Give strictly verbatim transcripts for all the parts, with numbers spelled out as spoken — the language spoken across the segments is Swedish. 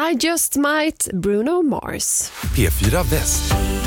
I Just Might, Bruno Mars. P fyra Väst.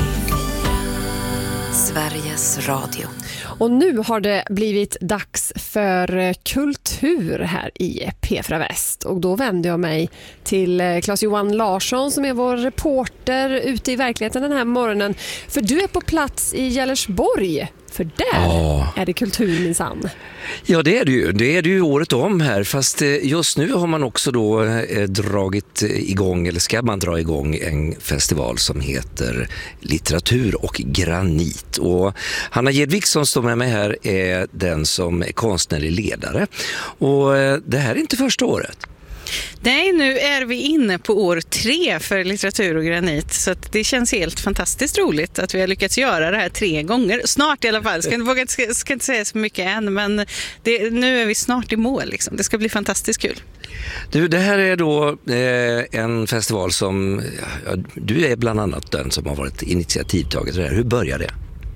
Sveriges Radio. Och nu har det blivit dags för kultur här i P fyra Väst. Och då vänder jag mig till Claes-Johan Larsson som är vår reporter ute i verkligheten den här morgonen. För du är på plats i Gällersborg. För där ja. är det kultur minsann. Ja, det är det ju. Det är det ju året om här. Fast just nu har man också då eh, dragit igång, eller ska man dra igång en festival som heter Litteratur och granit. Och Hanna Gedvig som står med mig här är den som är konstnärlig ledare. Och eh, det här är inte första året. Nej, nu är vi inne på år tre för Litteratur och granit, så att det känns helt fantastiskt roligt att vi har lyckats göra det här tre gånger. Snart i alla fall, ska, våga, ska, ska inte säga så mycket än, men det, nu är vi snart i mål. Liksom. Det ska bli fantastiskt kul. Du, det här är då eh, en festival som, ja, du är bland annat den som har varit initiativtaget. Hur började det?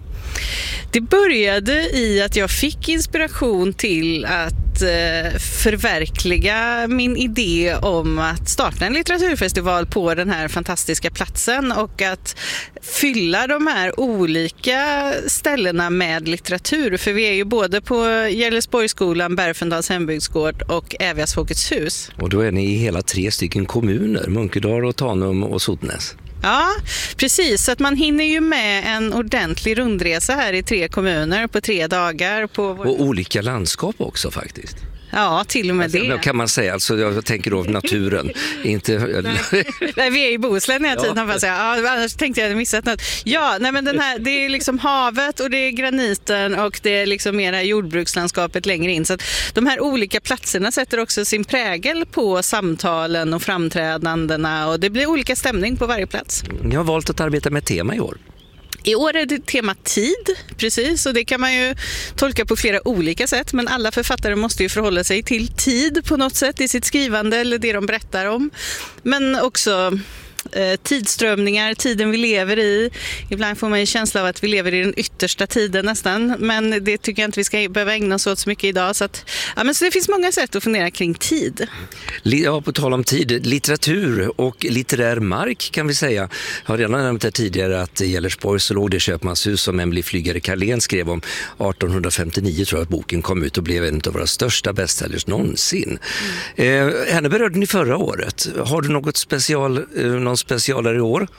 Det började i att jag fick inspiration till att eh, förverkliga min idé om att starta en litteraturfestival på den här fantastiska platsen och att fylla de här olika ställena med litteratur. För vi är ju både på Gällersborgsskolan, Berfendals hembygdsgård och Ävias Folkets hus. Och då är ni i hela tre stycken kommuner, Munkedal och Tanum och Sotnäs. Ja, precis. Så att man hinner ju med en ordentlig rundresa här i tre kommuner på tre dagar. På vår... Och olika landskap också faktiskt. Ja, till och med alltså, det. Kan man säga, alltså jag tänker då naturen, inte... nej, vi är i Bohuslän hela tiden, ja. säga. Ja, annars tänkte jag att jag missat något. Ja, nej, men den här, det är liksom havet och det är graniten och det är liksom mera jordbrukslandskapet längre in. Så att de här olika platserna sätter också sin prägel på samtalen och framträdandena och det blir olika stämning på varje plats. Jag har valt att arbeta med tema i år. I år är det tema tid, precis, och det kan man ju tolka på flera olika sätt, men alla författare måste ju förhålla sig till tid på något sätt i sitt skrivande eller det de berättar om. Men också eh, tidsströmningar, tiden vi lever i. Ibland får man ju känsla av att vi lever i den yttersta tiden nästan, men det tycker jag inte vi ska behöva ägna oss åt så mycket idag. Så, att, ja, men så det finns många sätt att fundera kring tid. Ja, på tal om tid, litteratur och litterär mark kan vi säga. Jag har redan nämnt här tidigare att i Gällersborg så låg det Köpmanshus som Emily Flygare-Carlén skrev om arton femtionio, tror jag att boken kom ut och blev en av våra största bestsellers någonsin. Mm. Eh, henne berörde ni förra året. Har du något special, eh, någon specialare i år?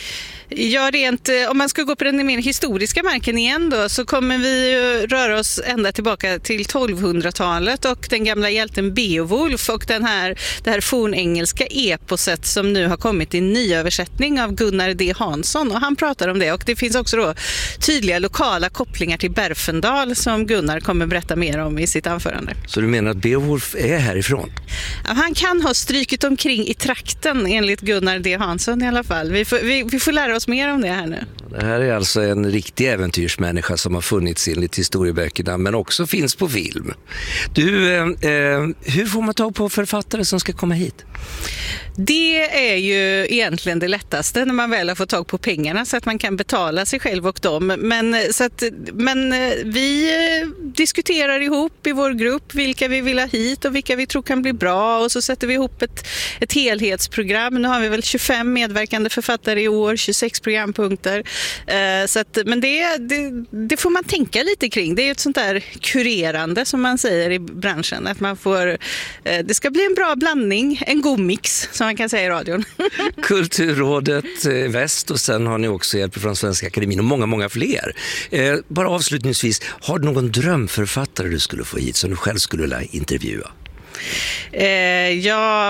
Ja, rent, om man ska gå på den mer historiska marken igen då, så kommer vi röra oss ända tillbaka till tolvhundratalet och den gamla hjälten Beowulf och den här, det här fornengelska eposet som nu har kommit i nyöversättning av Gunnar D. Hansson, och han pratar om det, och det finns också då tydliga lokala kopplingar till Berfendal som Gunnar kommer berätta mer om i sitt anförande. Så du menar att Beowulf är härifrån? Ja, han kan ha strykit omkring i trakten enligt Gunnar D. Hansson i alla fall. Vi får, vi, vi får lära oss mer om det här nu. Det här är alltså en riktig äventyrsmänniska som har funnits enligt historieböckerna men också finns på film. Du, eh, hur får man tag på författare som ska komma hit? Det är ju egentligen det lättaste när man väl har fått tag på pengarna så att man kan betala sig själv och dem. Men, så att, men vi diskuterar ihop i vår grupp vilka vi vill ha hit och vilka vi tror kan bli bra, och så sätter vi ihop ett, ett helhetsprogram. Nu har vi väl tjugofem medverkande författare i år, tjugosex programpunkter. Så att, men det, det, det får man tänka lite kring. Det är ett sånt där kurerande som man säger i branschen. Att man får, det ska bli en bra blandning, en god mix som man kan säga i radion. Kulturrådet Väst, och sen har ni också hjälp från Svenska Akademin och många, många fler. Eh, bara avslutningsvis, har du någon drömförfattare du skulle få hit som du själv skulle vilja intervjua? Eh, ja...